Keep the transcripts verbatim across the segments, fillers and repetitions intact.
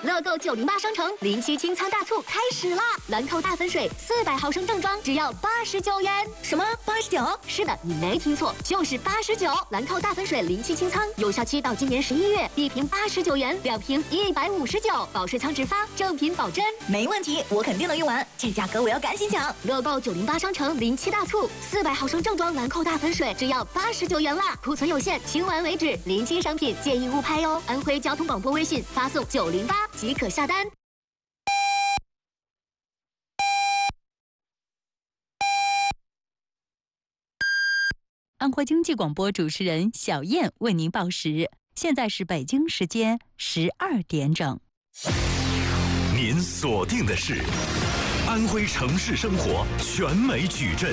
乐购九零八商城临期清仓大促开始啦！兰蔻大粉水四百毫升正装只要八十九元。 什么？八十九？ 是的，你没听错，就是八十九。兰蔻大粉水临期清仓，有效期到今年十一月，一瓶八十九元，两瓶一百五十九，保水仓直发，正品保真。 没问题，我肯定能用完。这价格我要赶紧抢！ 乐购九零八商城临期大促，四百毫升正装兰蔻大粉水只要八十九元啦！库存有限，清完为止。临期商品建议勿拍哦。安徽交通广播微信发送九零八即可下单。 安徽经济广播主持人小燕为您报时，现在是北京时间十二点整。 您锁定的是安徽城市生活全美矩阵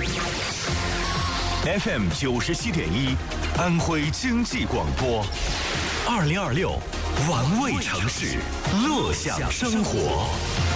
F M 九十七点一，安徽经济广播，二零二六玩味城市，乐享生活。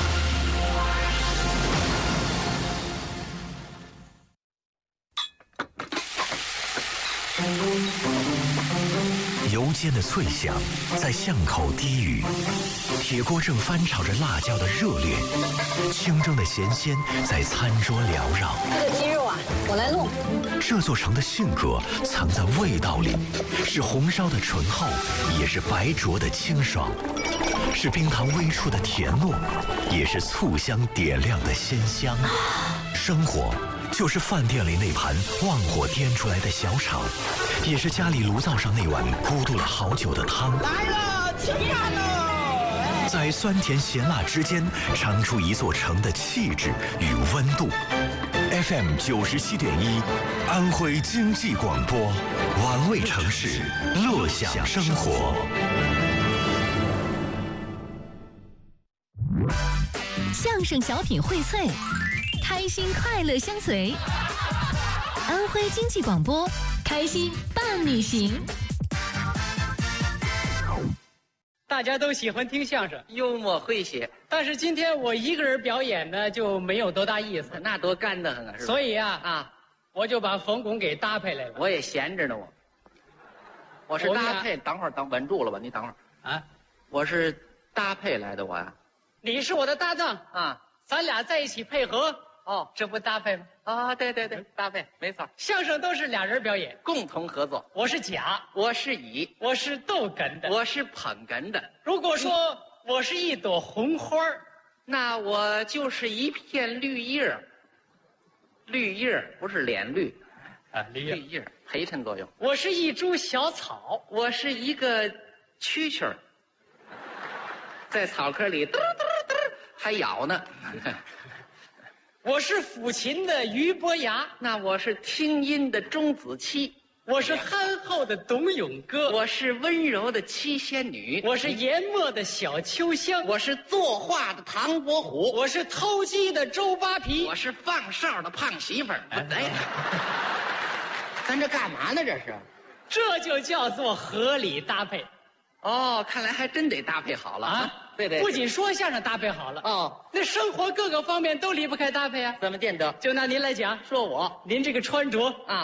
油煎的脆响在巷口低语，铁锅正翻炒着辣椒的热烈，清蒸的咸鲜在餐桌缭绕。 这个鸡肉啊，我来弄。 这座城的性格藏在味道里，是红烧的醇厚，也是白灼的清爽，是冰糖微触的甜糯，也是醋香点亮的鲜香。生活就是饭店里那盘旺火颠出来的小炒，也是家里炉灶上那碗咕嘟了好久的汤。 来了，吃饭喽！ 在酸甜咸辣之间，尝出一座城的气质与温度。F M 九十七点一，安徽经济广播，玩味城市，乐享生活。 相声小品荟萃，开心快乐相随。安徽经济广播，开心伴你行。 大家都喜欢听相声， 幽默诙谐， 但是今天我一个人表演呢，就没有多大意思， 那多干得很啊！是吧？ 所以啊啊， 我就把冯巩给搭配来了。 我也闲着呢，我。我是搭配，等会儿等稳住了吧？你等会儿啊， 我是搭配来的，我呀。 你是我的搭档啊， 咱俩在一起配合， 哦， 这不搭配吗？ 啊，对对对，搭配没错。 相声都是俩人表演， 共同合作。 我是甲， 我是乙， 我是逗哏的， 我是捧哏的。 如果说我是一朵红花， 那我就是一片绿叶。绿叶不是脸绿啊，绿叶， 绿叶陪衬作用。 我是一株小草， 我是一个蛐蛐儿，在草坑里嘚嘚嘚还咬呢。 我是抚琴的俞伯牙， 那我是听音的钟子期， 我是憨厚的董永哥， 我是温柔的七仙女， 我是研墨的小秋香， 我是作画的唐伯虎， 我是偷鸡的周扒皮， 我是放哨的胖媳妇儿。哎，咱这干嘛呢？这是， 这就叫做合理搭配。 哦，看来还真得搭配好了啊！对对， 不仅说相声搭配好了哦， 那生活各个方面都离不开搭配啊。 怎么见得？ 就拿您来讲， 说我您这个穿着啊。